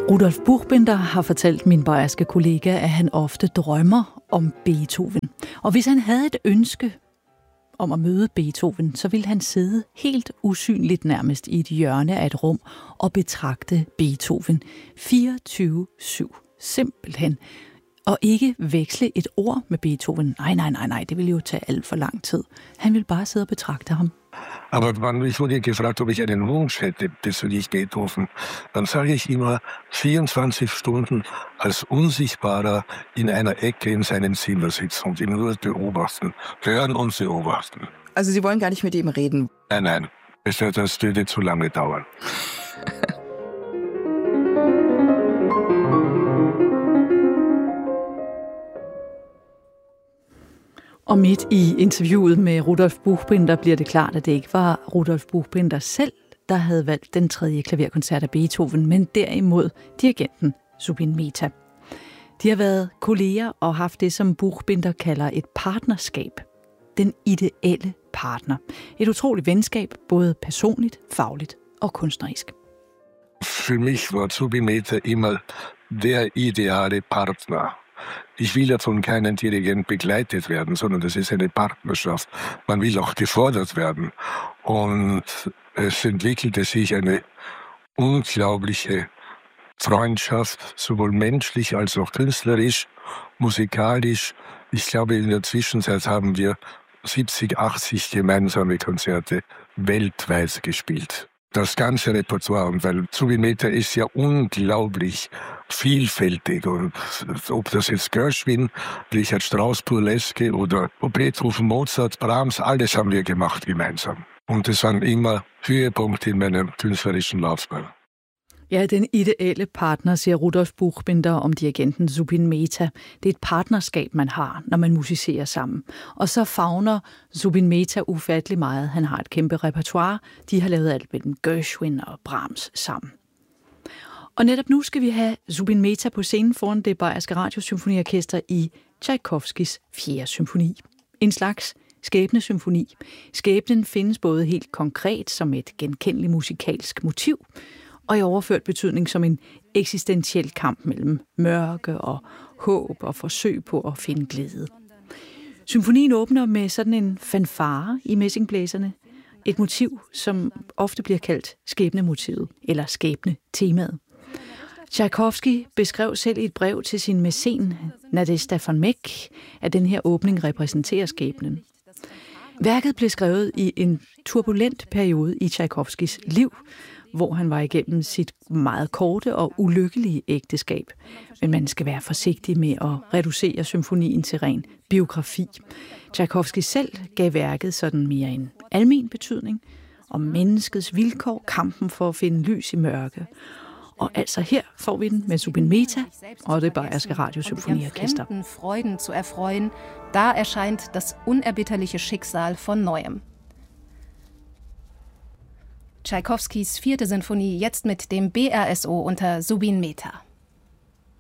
Rudolf Buchbinder har fortalt min bayerske kollega, at han ofte drømmer om Beethoven. Og hvis han havde et ønske om at møde Beethoven, så ville han sidde helt usynligt nærmest i et hjørne af et rum og betragte Beethoven 24/7. Simpelthen. Og ikke veksle et ord med Beethoven. Nej, det ville jo tage alt for lang tid. Han ville bare sidde og betragte ham. Aber wenn ich wurde gefragt, ob ich einen Wunsch hätte bezüglich Beethoven, dann sage ich immer 24 Stunden als Unsichtbarer in einer Ecke in seinem Zimmer sitzen und ihn nur beobachten, hören und beobachten. Also Sie wollen gar nicht mit ihm reden? Nein, das würde zu lange dauern. Og midt i interviewet med Rudolf Buchbinder bliver det klart, at det ikke var Rudolf Buchbinder selv, der havde valgt den 3. klaverkoncert af Beethoven, men derimod dirigenten Zubin Mehta. De har været kolleger og haft det, som Buchbinder kalder et partnerskab. Den ideelle partner. Et utroligt venskab, både personligt, fagligt og kunstnerisk. Für mich war Zubin Mehta immer der ideale Partner. Ich will ja von keinem Dirigent begleitet werden, sondern das ist eine Partnerschaft. Man will auch gefordert werden. Und es entwickelte sich eine unglaubliche Freundschaft, sowohl menschlich als auch künstlerisch, musikalisch. Ich glaube, in der Zwischenzeit haben wir 70, 80 gemeinsame Konzerte weltweit gespielt. Das ganze Repertoire, weil Zubin Mehta ist ja unglaublich vielfältig. Und ob das jetzt Gershwin, Richard Strauss, Burleske oder Beethoven, Mozart, Brahms, alles haben wir gemacht gemeinsam. Und das waren immer Höhepunkte in meiner künstlerischen Laufbahn. Ja, den ideelle partner, siger Rudolf Buchbinder om dirigenten Zubin Mehta. Det er et partnerskab, man har, når man musicerer sammen. Og så favner Zubin Mehta ufattelig meget. Han har et kæmpe repertoire. De har lavet alt mellem Gershwin og Brahms sammen. Og netop nu skal vi have Zubin Mehta på scenen foran det bayerske radiosymfoniorkester i Tchaikovskys 4. symfoni. En slags skæbnesymfoni. Skæbnen findes både helt konkret som et genkendeligt musikalsk motiv, og i overført betydning som en eksistentiel kamp mellem mørke og håb og forsøg på at finde glæde. Symfonien åbner med sådan en fanfare i messingblæserne. Et motiv, som ofte bliver kaldt skæbnemotivet eller skæbnetemaet. Tchaikovsky beskrev selv i et brev til sin mæcen Nadezhda von Meck, at den her åbning repræsenterer skæbnen. Værket blev skrevet i en turbulent periode i Tchaikovskys liv, hvor han var igennem sit meget korte og ulykkelige ægteskab. Men man skal være forsigtig med at reducere symfonien til ren biografi. Tchaikovsky selv gav værket sådan mere en almen betydning om menneskets vilkår, kampen for at finde lys i mørke. Og altså her får vi den med Zubin Mehta og det bayerske radiosymfoniorkester. Freuden zu erfreuen, da erscheint das unerbitterliche Schicksal von neuem. Tchaikovskys 4. Sinfonie jetzt mit dem BRSO unter Zubin Mehta.